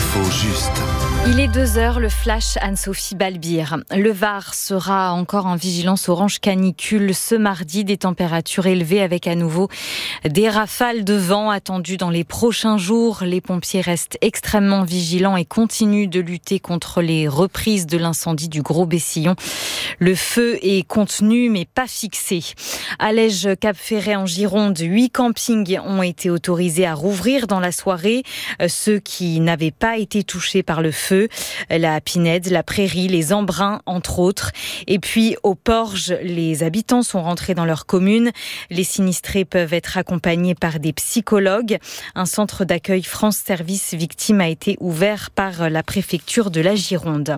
l'info juste. Il est 2h, le flash Anne-Sophie Balbir. Le Var sera encore en vigilance orange canicule ce mardi, des températures élevées avec à nouveau des rafales de vent attendues dans les prochains jours. Les pompiers restent extrêmement vigilants et continuent de lutter contre les reprises de l'incendie du Gros Bessillon. Le feu est contenu mais pas fixé. À Lège-Cap-Ferret en Gironde, 8 campings ont été autorisés à rouvrir dans la soirée. Ceux qui n'avaient pas été touchés par le feu, la Pinède, la Prairie, les Embruns, entre autres. Et puis, au Porge, les habitants sont rentrés dans leur commune. Les sinistrés peuvent être accompagnés par des psychologues. Un centre d'accueil France Service Victimes a été ouvert par la préfecture de la Gironde.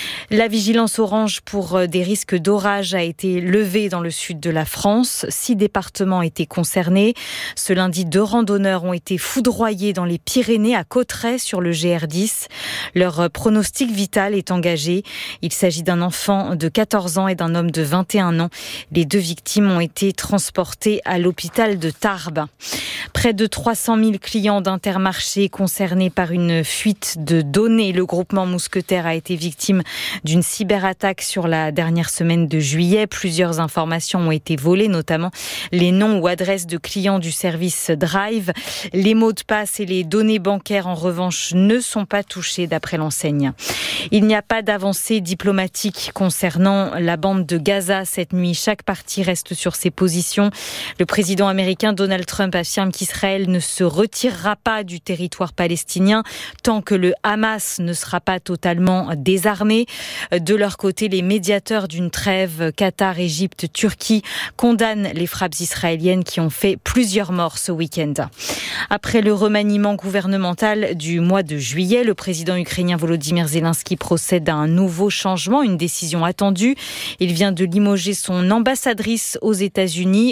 La vigilance orange pour des risques d'orage a été levée dans le sud de la France. 6 départements étaient concernés. Ce lundi, 2 randonneurs ont été foudroyés dans les Pyrénées à Cauterets sur le GR10. Leur pronostic vital est engagé. Il s'agit d'un enfant de 14 ans et d'un homme de 21 ans. Les 2 victimes ont été transportées à l'hôpital de Tarbes. Près de 300 000 clients d'Intermarché concernés par une fuite de données. Le groupement Mousquetaire a été victime d'une cyberattaque sur la dernière semaine de juillet. Plusieurs informations ont été volées, notamment les noms ou adresses de clients du service Drive. Les mots de passe et les données bancaires, en revanche, ne sont pas touchés d'après l'enseigne. Il n'y a pas d'avancée diplomatique concernant la bande de Gaza cette nuit. Chaque parti reste sur ses positions. Le président américain Donald Trump affirme qu'Israël ne se retirera pas du territoire palestinien tant que le Hamas ne sera pas totalement désarmé. De leur côté, les médiateurs d'une trêve, Qatar, Égypte, Turquie, condamnent les frappes israéliennes qui ont fait plusieurs morts ce week-end. Après le remaniement gouvernemental du mois de juillet, le président ukrainien Volodymyr Zelensky procède à un nouveau changement, une décision attendue. Il vient de limoger son ambassadrice aux États-Unis.